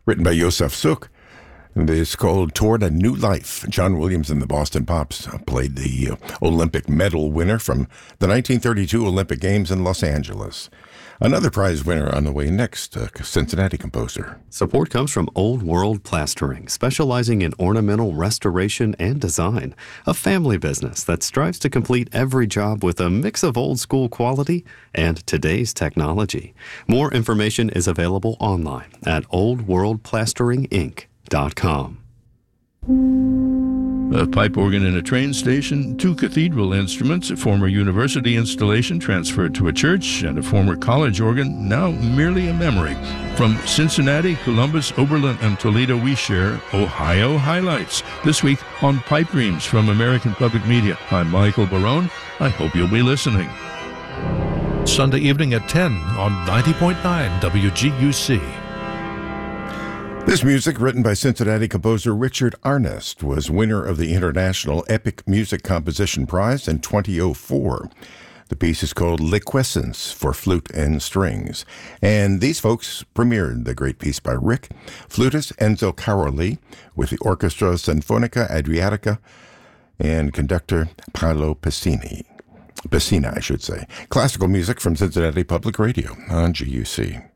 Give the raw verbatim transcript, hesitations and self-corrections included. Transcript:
written by Yosef Suk. And it's called Toward a New Life. John Williams and the Boston Pops played the uh, Olympic medal winner from the nineteen thirty-two Olympic Games in Los Angeles. Another prize winner on the way next, a Cincinnati composer. Support comes from Old World Plastering, specializing in ornamental restoration and design. A family business that strives to complete every job with a mix of old school quality and today's technology. More information is available online at old world plastering inc dot com. A pipe organ in a train station, two cathedral instruments, a former university installation transferred to a church, and a former college organ, now merely a memory. From Cincinnati, Columbus, Oberlin, and Toledo, we share Ohio highlights. This week on Pipe Dreams from American Public Media. I'm Michael Barone. I hope you'll be listening. Sunday evening at ten on ninety point nine W G U C. This music, written by Cincinnati composer Richard Arnest, was winner of the International Epic Music Composition Prize in twenty oh four. The piece is called Liquescence for flute and strings. And these folks premiered the great piece by Rick, flutist Enzo Caroli, with the Orchestra Sinfonica Adriatica, and conductor Paolo Pacini. Pacina, I should say. Classical music from Cincinnati Public Radio on G U C.